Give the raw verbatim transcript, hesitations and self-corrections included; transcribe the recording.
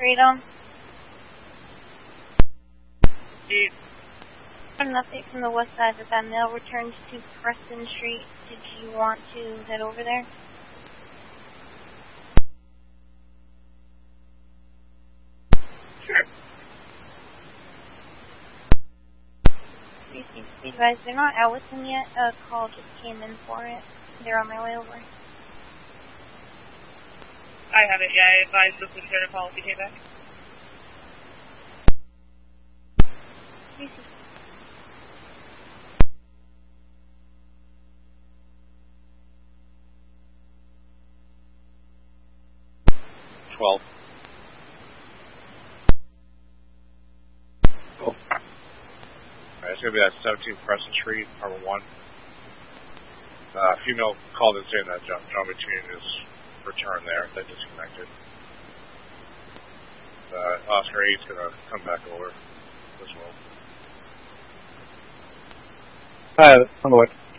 Freedom. Steve. An update from the west side that that mail returns to Preston Street. Did you want to head over there? Sure. Please be advised, they're not out with them yet. A call just came in for it. They're on my way over. I have it, yeah. I advised this was here to call if you came back. Please. Twelve. Oh. Alright, it's gonna be that seventeen Preston Street, apartment one. Uh, female called in saying that John, John McTueen is returned there. They disconnected. Uh, Oscar eight's gonna come back over as well. Uh, on the way.